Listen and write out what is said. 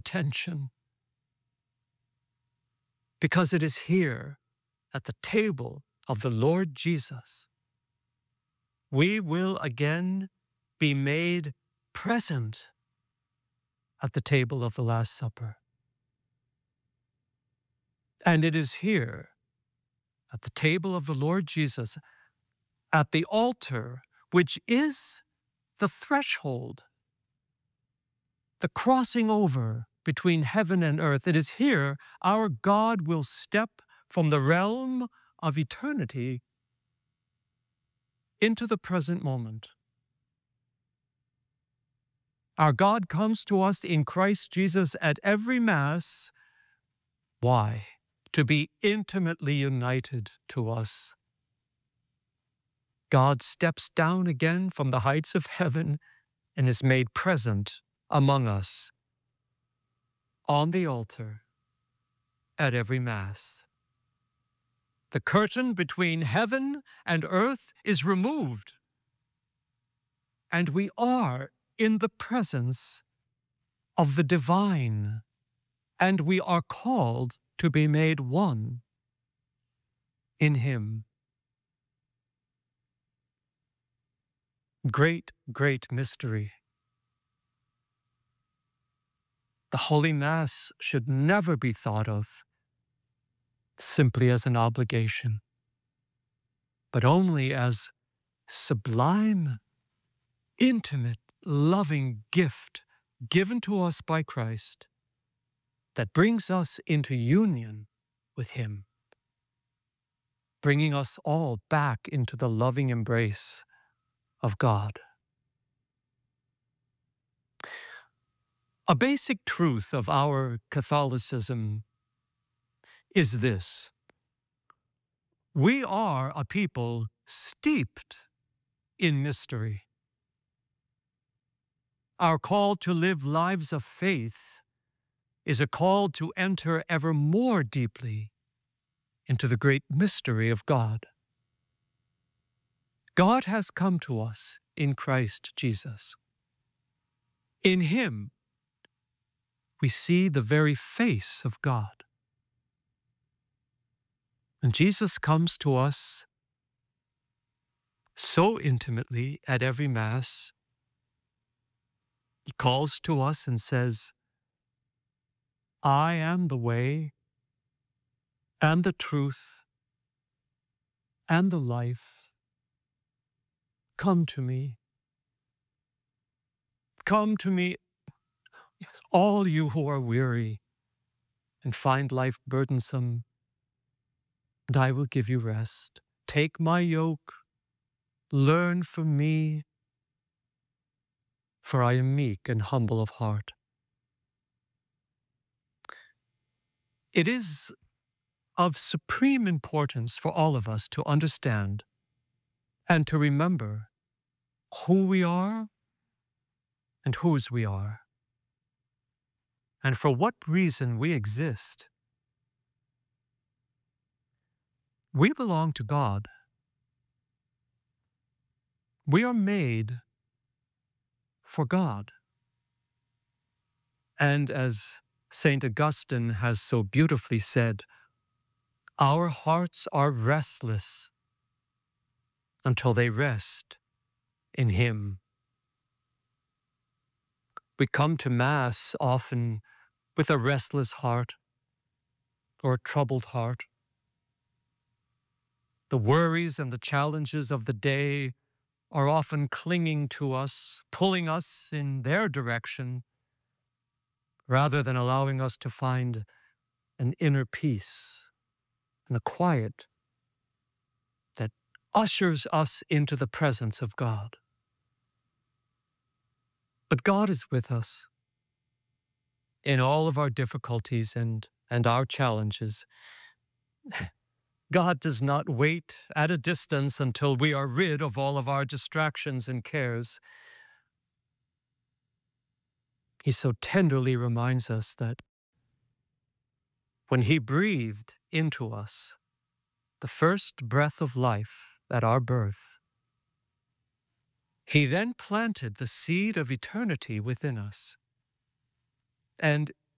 attention, because it is here at the table of the Lord Jesus we will again be made present at the table of the Last Supper. And it is here at the table of the Lord Jesus, at the altar, which is the threshold, the crossing over between heaven and earth. It is here our God will step from the realm of eternity into the present moment. Our God comes to us in Christ Jesus at every Mass. Why? To be intimately united to us. God steps down again from the heights of heaven and is made present among us on the altar at every Mass. The curtain between heaven and earth is removed, and we are in the presence of the divine, and we are called to be made one in Him. Great, great mystery. The Holy Mass should never be thought of simply as an obligation, but only as sublime, intimate, loving gift given to us by Christ that brings us into union with Him, bringing us all back into the loving embrace of God. A basic truth of our Catholicism is this: we are a people steeped in mystery. Our call to live lives of faith is a call to enter ever more deeply into the great mystery of God. God has come to us in Christ Jesus. In Him, we see the very face of God. And Jesus comes to us so intimately at every Mass. He calls to us and says, I am the way and the truth and the life. Come to me. Come to me, yes, all you who are weary and find life burdensome, and I will give you rest. Take my yoke, learn from me, for I am meek and humble of heart. It is of supreme importance for all of us to understand and to remember who we are and whose we are, and for what reason we exist. We belong to God. We are made for God. And as St. Augustine has so beautifully said, our hearts are restless until they rest in Him. We come to Mass often with a restless heart or a troubled heart. The worries and the challenges of the day are often clinging to us, pulling us in their direction, rather than allowing us to find an inner peace and a quiet that ushers us into the presence of God. But God is with us in all of our difficulties and our challenges. God does not wait at a distance until we are rid of all of our distractions and cares. He so tenderly reminds us that when He breathed into us the first breath of life at our birth, He then planted the seed of eternity within us. And